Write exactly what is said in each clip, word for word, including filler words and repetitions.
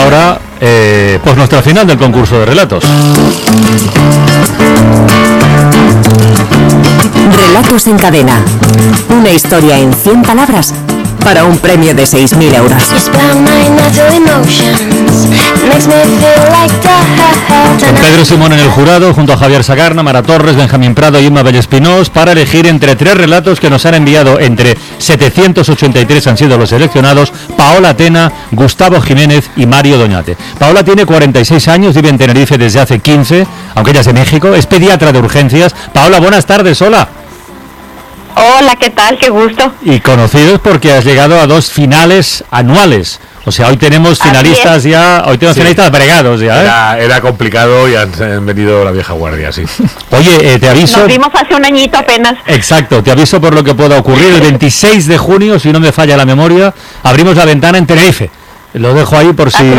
ahora eh, pues nuestra final del concurso de relatos. Relatos en cadena. Una historia en cien palabras para un premio de seis mil euros. Con Pedro Simón en el jurado, junto a Javier Sagarna, Mara Torres, Benjamín Prado y Imma Bellespinós, para elegir entre tres relatos que nos han enviado. Entre setecientos ochenta y tres han sido los seleccionados: Paola Tena, Gustavo Jiménez y Mario Doñate. Paola tiene cuarenta y seis años, vive en Tenerife desde hace quince, aunque ella es de México, es pediatra de urgencias. Paola, buenas tardes, hola. Hola, ¿qué tal? Qué gusto. Y conocidos porque has llegado a dos finales anuales. O sea, hoy tenemos finalistas ya, hoy tenemos sí. finalistas bregados ya, ¿eh? Era, era complicado y han, han venido la vieja guardia, sí. Oye, eh, te aviso... Nos vimos hace un añito apenas. Exacto, te aviso por lo que pueda ocurrir. El veintiséis de junio, si no me falla la memoria, abrimos la ventana en Tenerife. Lo dejo ahí por si...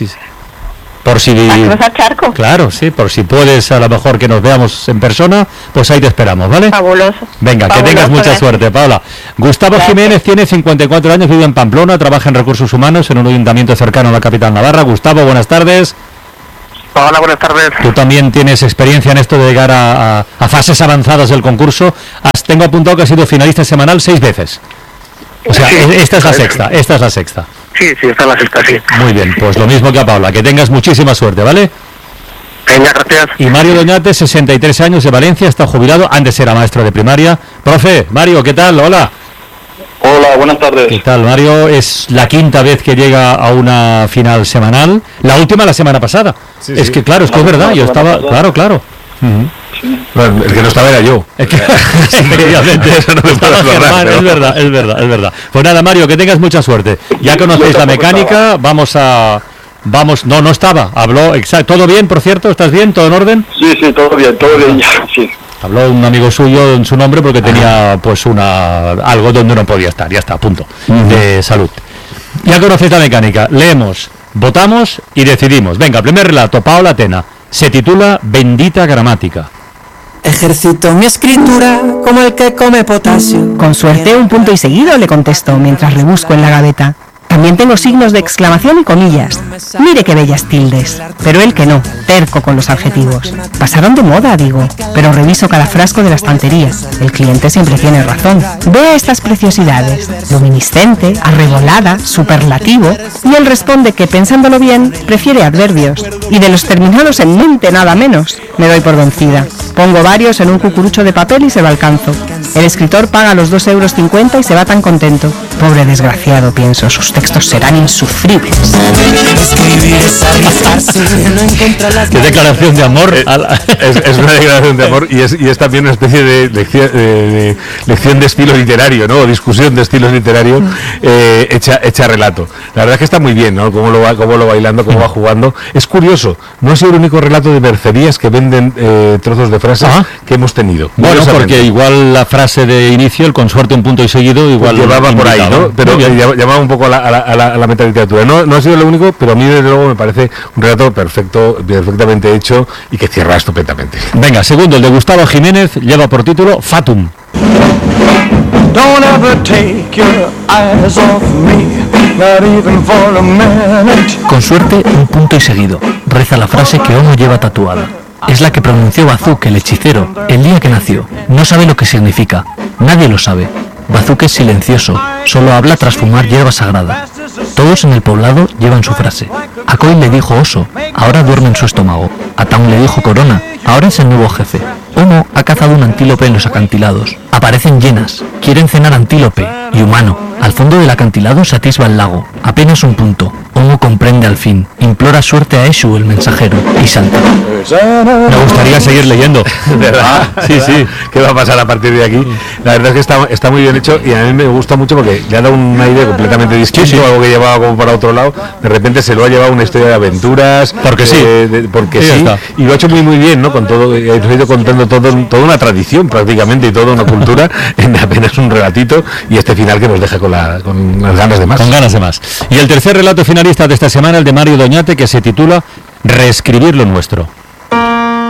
Por si... A cruzar charco. Claro, sí, por si puedes, a lo mejor que nos veamos en persona, pues ahí te esperamos, ¿vale? Fabuloso. Venga, Fabuloso, que tengas mucha gracias. suerte, Paola. Gustavo Gracias. Jiménez tiene cincuenta y cuatro años, vive en Pamplona, trabaja en recursos humanos en un ayuntamiento cercano a la capital navarra. Gustavo, buenas tardes. Hola, buenas tardes. Tú también tienes experiencia en esto de llegar a, a, a fases avanzadas del concurso. Has, tengo apuntado que has sido finalista semanal seis veces. O sea, sí, esta es la sexta, esta es la sexta. Sí, sí, esta es la sexta, sí. Muy bien, pues lo mismo que a Paula, que tengas muchísima suerte, ¿vale? Venga, gracias. Y Mario Doñate, sesenta y tres años, de Valencia, está jubilado, antes era maestro de primaria. Profe, Mario, ¿qué tal? Hola. Hola, buenas tardes. ¿Qué tal, Mario? Es la quinta vez que llega a una final semanal, la última la semana pasada. Sí, es sí. que claro, es que es verdad, yo estaba, claro, claro. Uh-huh. Sí. Bueno, el que no estaba era yo. Es que, efectivamente, eso no me puedo acordar, pero... Es verdad, es verdad, es verdad. Pues nada, Mario, que tengas mucha suerte. Ya conocéis la mecánica, estaba. vamos a... Vamos, no, no estaba, habló, exacto. ¿Todo bien, por cierto? ¿Estás bien? ¿Todo en orden? Sí, sí, todo bien, todo bien, ya, sí. Habló un amigo suyo en su nombre porque tenía pues una algo donde no podía estar, ya está, punto, uh-huh. de salud. Ya conocéis la mecánica, leemos, votamos y decidimos. Venga, primer relato, Paola Tena, se titula Bendita Gramática. Ejercito mi escritura como el que come potasio. Con suerte un punto y seguido, le contesto mientras rebusco en la gaveta. También tengo signos de exclamación y comillas. Mire qué bellas tildes. Pero él que no, terco con los adjetivos. Pasaron de moda, digo, pero reviso cada frasco de la estantería. El cliente siempre tiene razón. Vea estas preciosidades. Luminiscente, arrebolada, superlativo. Y él responde que, pensándolo bien, prefiere adverbios. Y de los terminados en mente nada menos. Me doy por vencida. Pongo varios en un cucurucho de papel y se lo alcanzo. El escritor paga los dos euros cincuenta y se va tan contento. Pobre desgraciado, pienso, sus textos serán insufribles. Qué declaración de amor. Es, es una declaración de amor y es, y es también una especie de lección de, de, lección de estilo literario, ¿no? O discusión de estilos literarios eh, hecha, hecha relato. La verdad es que está muy bien, ¿no? Cómo lo va, cómo lo va bailando, cómo va jugando. Es curioso, no ha sido el único relato de mercerías que venden eh, trozos de frases ¿Ah? que hemos tenido. Bueno, porque igual la frase de inicio, el con suerte un punto y seguido, igual pues llevaba por ahí, ¿no? Pero llamaba un poco a la, a la, a la, a la metaliteratura. No, no ha sido lo único, pero a mí desde luego me parece un relato perfecto, perfectamente hecho y que cierra estupendamente. Venga, segundo, el de Gustavo Jiménez, lleva por título Fatum. Don't ever take your eyes off me, not even for a minute. Con suerte, un punto y seguido. Reza la frase que Homo lleva tatuada. Es la que pronunció Bazuk, el hechicero, el día que nació. No sabe lo que significa. Nadie lo sabe. Bazuk es silencioso, solo habla tras fumar hierba sagrada. Todos en el poblado llevan su frase. A Coy le dijo oso, ahora duerme en su estómago. A Taun le dijo corona, ahora es el nuevo jefe. Homo ha cazado un antílope en los acantilados. Aparecen llenas, quieren cenar antílope y humano. Al fondo del acantilado se atisba el lago, apenas un punto. Homo comprende al fin, implora suerte a Eshu, el mensajero, y salta. Me gustaría seguir leyendo. ¿Verdad? Sí, sí. ¿Qué va a pasar a partir de aquí? La verdad es que está, está muy bien hecho y a mí me gusta mucho porque le ha dado un aire completamente distinto, sí, sí. algo que llevaba como para otro lado. De repente se lo ha llevado una historia de aventuras. Porque eh, sí. De, porque sí. sí y lo ha hecho muy, muy bien, ¿no? Con todo, ha ido contando todo, toda una tradición prácticamente y toda una cultura en apenas un relatito y este final que nos deja con, la, con las ganas de más. Con ganas de más. Y el tercer relato finalista de esta semana, el de Mario Doñate, que se titula Reescribir lo nuestro.